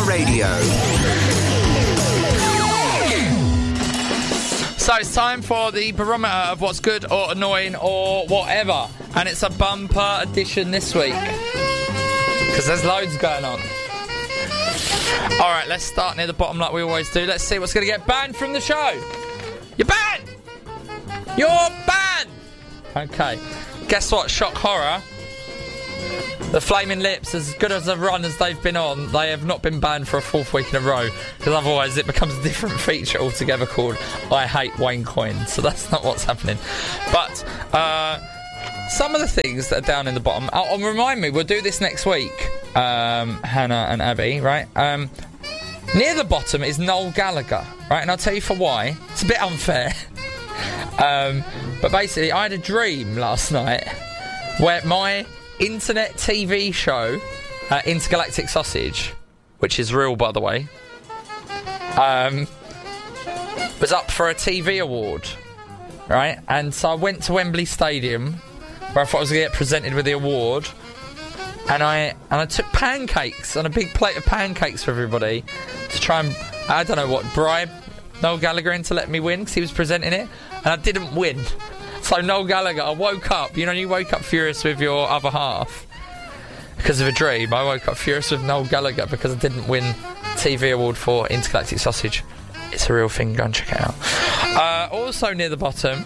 Radio. So it's time for the barometer of what's good or annoying or whatever. And it's a bumper edition this week, because there's loads going on. Alright, let's start near the bottom like we always do. Let's see what's going to get banned from the show. You're banned! You're banned! Okay. Guess what? Shock horror. The Flaming Lips, as good as a run as they've been on, they have not been banned for a fourth week in a row, because otherwise it becomes a different feature altogether called I Hate Wayne Coyne. So that's not what's happening. But some of the things that are down in the bottom, remind me, we'll do this next week, Hannah and Abby, right? Near the bottom is Noel Gallagher, right? And I'll tell you for why. It's a bit unfair. But basically, I had a dream last night where my internet TV show, Intergalactic Sausage, which is real, by the way, was up for a TV award, right? And so I went to Wembley Stadium, where I thought I was going to get presented with the award, and I took pancakes on a big plate of pancakes for everybody to try and, I don't know what, bribe Noel Gallagher into letting me win, because he was presenting it, and I didn't win. So Noel Gallagher, I woke up, you woke up furious with your other half because of a dream. I woke up furious with Noel Gallagher because I didn't win TV award for Intergalactic Sausage. It's a real thing, go and check it out. Also near the bottom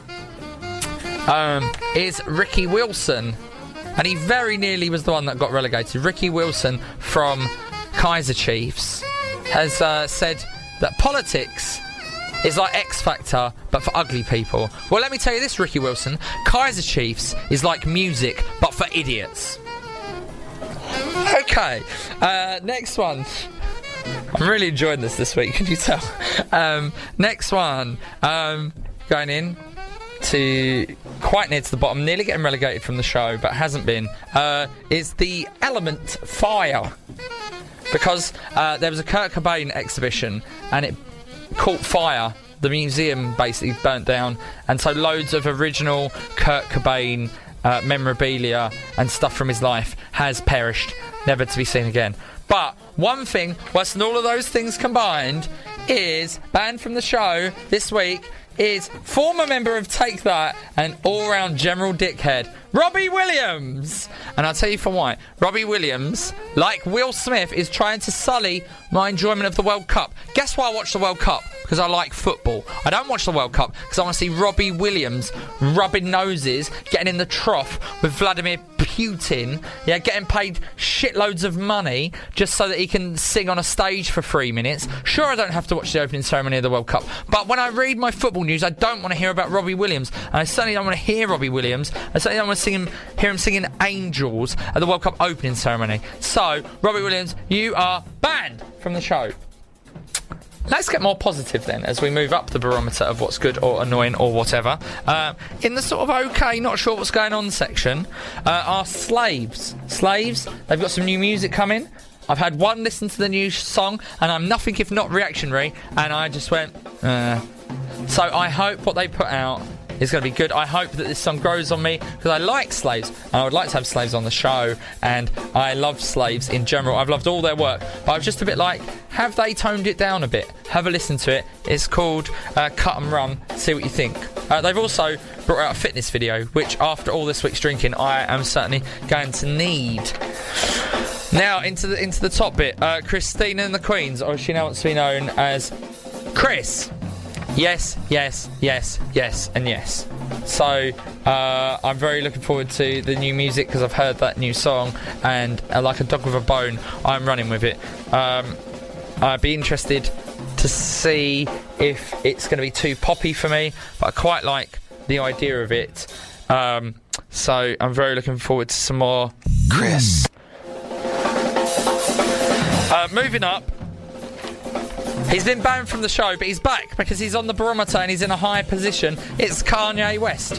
is Ricky Wilson, and he very nearly was the one that got relegated. Ricky Wilson from Kaiser Chiefs has said that politics is like X Factor, but for ugly people. Well, let me tell you this, Ricky Wilson. Kaiser Chiefs is like music, but for idiots. Okay, next one. I'm really enjoying this week, can you tell? Next one, going in to quite near to the bottom, nearly getting relegated from the show, but hasn't been, is the Element Fire. Because there was a Kurt Cobain exhibition, and it caught fire. The museum basically burnt down, and so loads of original Kurt Cobain memorabilia and stuff from his life has perished, never to be seen again. But one thing, worse than all of those things combined, is banned from the show this week is former member of Take That and all-round general dickhead, Robbie Williams. And I'll tell you for why. Robbie Williams, like Will Smith, is trying to sully my enjoyment of the World Cup. Guess why I watch the World Cup? Because I like football. I don't watch the World Cup because I want to see Robbie Williams rubbing noses, getting in the trough with Vladimir Putin, getting paid shitloads of money just so that he can sing on a stage for 3 minutes. Sure, I don't have to watch the opening ceremony of the World Cup, but when I read my football news, I don't want to hear about Robbie Williams, and I certainly don't want to hear Robbie Williams. I certainly don't want to hear him singing Angels at the World Cup opening ceremony. So, Robbie Williams, you are banned from the show. Let's get more positive then as we move up the barometer of what's good or annoying or whatever. In the sort of okay, not sure what's going on section, are Slaves. Slaves, they've got some new music coming. I've had one listen to the new song, and I'm nothing if not reactionary, and I just went, So I hope what they put out is going to be good. I hope that this song grows on me, because I like Slaves, and I would like to have Slaves on the show, and I love Slaves in general. I've loved all their work, but I was just a bit like, have they toned it down a bit? Have a listen to it. It's called Cut and Run. See what you think. They've also brought out a fitness video, which after all this week's drinking, I am certainly going to need. Now into the top bit. Christina and the Queens, or she now wants to be known as Chris. Yes, yes, yes, yes, and yes. So, I'm very looking forward to the new music, because I've heard that new song, and like a dog with a bone, I'm running with it. I'd be interested to see if it's going to be too poppy for me, but I quite like the idea of it. So, I'm very looking forward to some more Chris. Moving up. He's been banned from the show, but he's back because he's on the barometer and he's in a high position. It's Kanye West.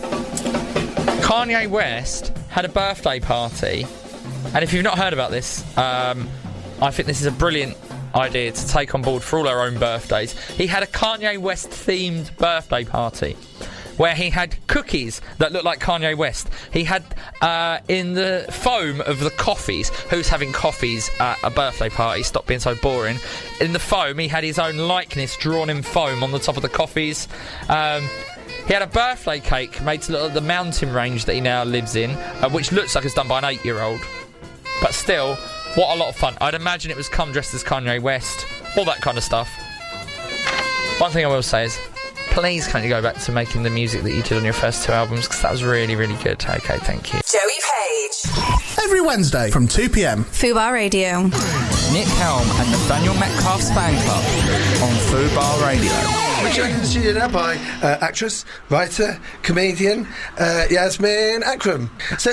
Kanye West had a birthday party, and if you've not heard about this, I think this is a brilliant idea to take on board for all our own birthdays. He had a Kanye West themed birthday party where he had cookies that looked like Kanye West. He had in the foam of the coffees. Who's having coffees at a birthday party? Stop being so boring. In the foam, he had his own likeness drawn in foam on the top of the coffees. He had a birthday cake made to look like the mountain range that he now lives in, which looks like it's done by an 8-year-old. But still, what a lot of fun. I'd imagine it was come dressed as Kanye West, all that kind of stuff. One thing I will say is, please can't you go back to making the music that you did on your first 2 albums, because that was really, really good. Okay, thank you. Joey Page. Every Wednesday from 2 p.m. Fubar Radio. Nick Helm and Nathaniel Metcalf's fan club on Fubar Radio. We're joined in the studio now by actress, writer, comedian Yasmin Akram. So